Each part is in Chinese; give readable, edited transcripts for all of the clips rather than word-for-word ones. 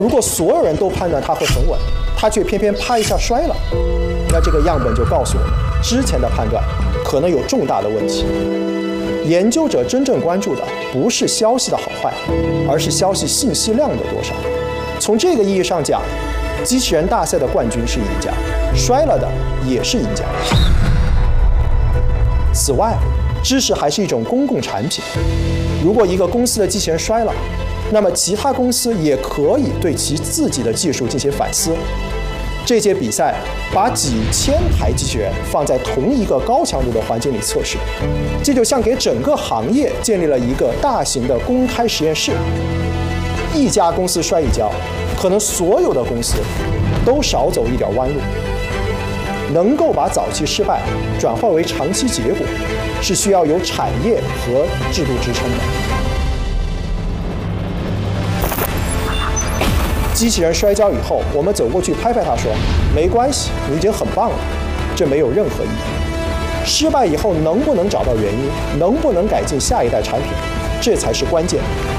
如果所有人都判断它会很稳，它却偏偏啪一下摔了，那这个样本就告诉我们，之前的判断可能有重大的问题。研究者真正关注的不是消息的好坏，而是消息信息量的多少。从这个意义上讲，机器人大赛的冠军是赢家，摔了的也是赢家。此外，知识还是一种公共产品。如果一个公司的机器人摔了，那么其他公司也可以对其自己的技术进行反思。这届比赛把几千台机器人放在同一个高强度的环境里测试，这就像给整个行业建立了一个大型的公开实验室。一家公司摔一跤，可能所有的公司都少走一点弯路。能够把早期失败转化为长期结果，是需要有产业和制度支撑的。机器人摔跤以后，我们走过去拍拍它说：“没关系，你已经很棒了。”这没有任何意义。失败以后能不能找到原因，能不能改进下一代产品，这才是关键。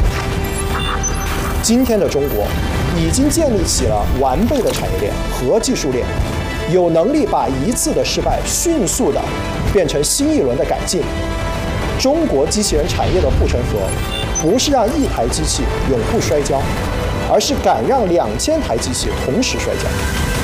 今天的中国已经建立起了完备的产业链和技术链，有能力把一次的失败迅速的变成新一轮的改进。中国机器人产业的护城河，不是让一台机器永不摔跤，而是敢让2000台机器同时摔跤。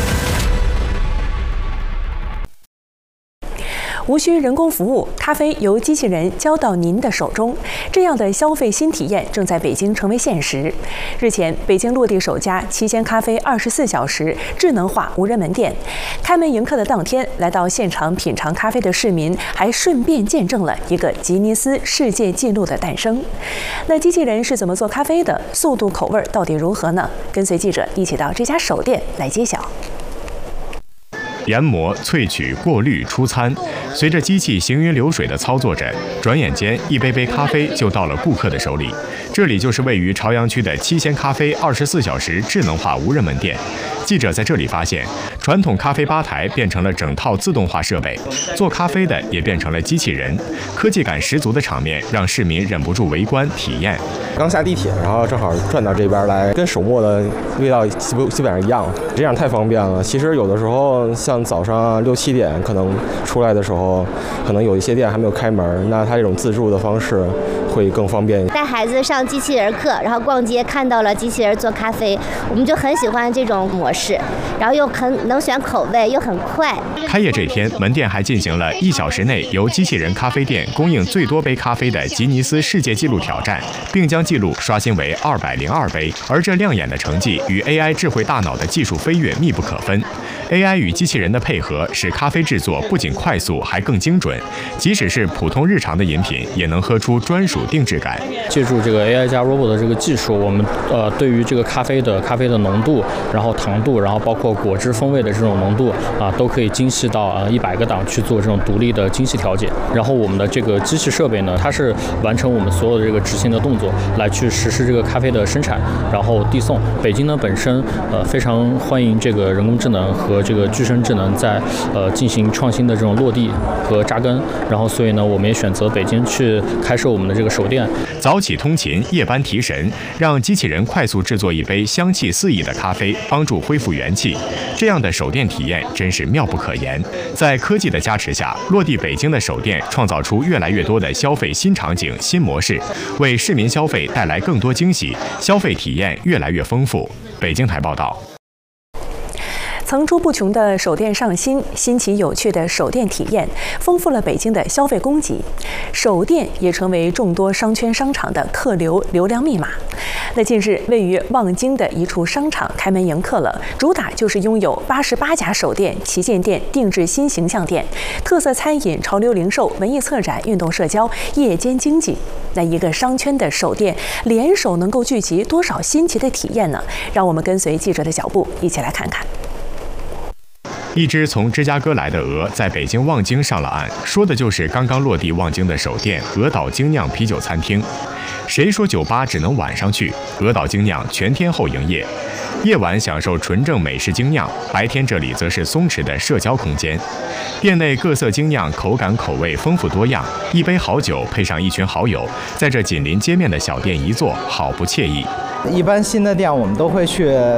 无需人工服务，咖啡由机器人交到您的手中，这样的消费新体验正在北京成为现实。日前，北京落地首家七鲜咖啡24小时智能化无人门店。开门迎客的当天，来到现场品尝咖啡的市民还顺便见证了一个吉尼斯世界纪录的诞生。那机器人是怎么做咖啡的？速度口味到底如何呢？跟随记者一起到这家手店来揭晓。 研磨、萃取、过滤、出餐，随着机器行云流水地操作着，转眼间一杯杯咖啡就到了顾客的手里。这里就是位于朝阳区的七鲜咖啡24小时智能化无人门店。记者在这里发现，传统咖啡吧台变成了整套自动化设备，做咖啡的也变成了机器人，科技感十足的场面让市民忍不住围观体验。 刚下地铁，然后正好转到这边来，跟手磨的味道基本上一样，这样太方便了。其实有的时候像早上6、7点可能出来的时候，可能有一些店还没有开门，那它这种自助的方式会更方便。 带孩子上机器人课，然后逛街看到了机器人做咖啡，我们就很喜欢这种模式，然后又能选口味，又很快。 开业这天，门店还进行了1小时内由机器人咖啡店供应最多杯咖啡的吉尼斯世界纪录挑战，并将纪录刷新为202杯。而这亮眼的成绩与 AI 智慧大脑的技术飞跃密不可分。AI 与机器人的配合使咖啡制作不仅快速，还更精准。即使是普通日常的饮品，也能喝出专属定制感。 借助这个 AI 加 Robot 的这个技术，我们对于这个咖啡的浓度，然后糖度，然后包括果汁风味的这种浓度都可以精细到100个档去做这种独立的精细调节。然后我们的这个机器设备呢，它是完成我们所有的这个执行的动作，来去实施这个咖啡的生产，然后递送。北京呢本身非常欢迎这个人工智能和这个具身智能在进行创新的这种落地和扎根，然后所以呢，我们也选择北京去开设我们的这个首店。 早起通勤，夜班提神，让机器人快速制作一杯香气四溢的咖啡，帮助恢复元气。这样的首店体验真是妙不可言。在科技的加持下，落地北京的首店创造出越来越多的消费新场景、新模式，为市民消费带来更多惊喜，消费体验越来越丰富。北京台报道。 层出不穷的手店上新，新奇有趣的手店体验，丰富了北京的消费供给。手店也成为众多商圈商场的客流流量密码。那近日，位于望京的一处商场开门迎客了，主打就是拥有88家手店、旗舰店、定制新形象店、特色餐饮、潮流零售、文艺策展、运动社交、夜间经济。那一个商圈的手店联手能够聚集多少新奇的体验呢？让我们跟随记者的脚步，一起来看看。 一只从芝加哥来的鹅在北京望京上了岸，说的就是刚刚落地望京的首店鹅岛精酿啤酒餐厅。谁说酒吧只能晚上去？鹅岛精酿全天候营业，夜晚享受纯正美式精酿，白天这里则是松弛的社交空间。店内各色精酿口感口味丰富多样，一杯好酒配上一群好友，在这紧邻街面的小店一坐，好不惬意。 一般新的店我们都会去